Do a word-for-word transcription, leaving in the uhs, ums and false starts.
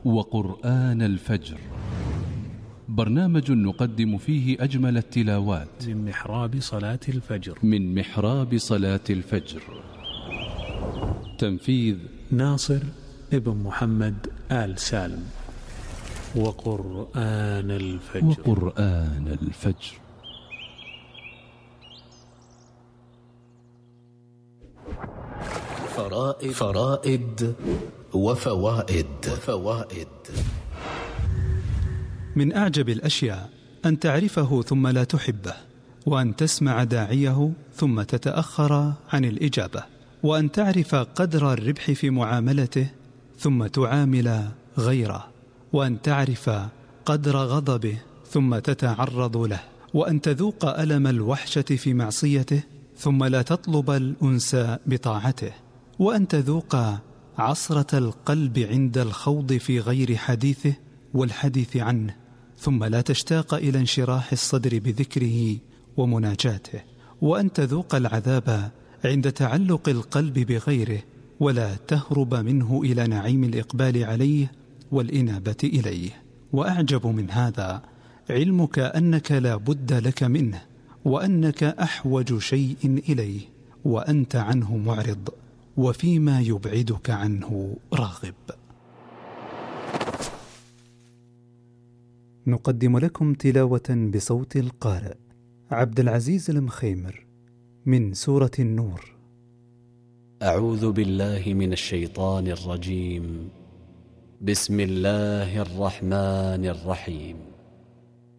وقرآن الفجر، برنامج نقدم فيه أجمل التلاوات من محراب صلاة الفجر من محراب صلاة الفجر. تنفيذ ناصر ابن محمد آل سالم. وقرآن الفجر وقرآن الفجر. فرائد, فرائد وفوائد وفوائد. من أعجب الأشياء أن تعرفه ثم لا تحبه، وأن تسمع داعيه ثم تتأخر عن الإجابة، وأن تعرف قدر الربح في معاملته ثم تعامل غيره، وأن تعرف قدر غضبه ثم تتعرض له، وأن تذوق ألم الوحشة في معصيته ثم لا تطلب الأنس بطاعته، وأن تذوق عصرة القلب عند الخوض في غير حديثه والحديث عنه ثم لا تشتاق إلى انشراح الصدر بذكره ومناجاته، وأن تذوق العذاب عند تعلق القلب بغيره ولا تهرب منه إلى نعيم الإقبال عليه والإنابة إليه. وأعجب من هذا علمك أنك لا بد لك منه، وأنك أحوج شيء إليه وأنت عنه معرض، وفيما يبعدك عنه راغب. نقدم لكم تلاوة بصوت القارئ عبد العزيز المخيمر من سورة النور. أعوذ بالله من الشيطان الرجيم. بسم الله الرحمن الرحيم.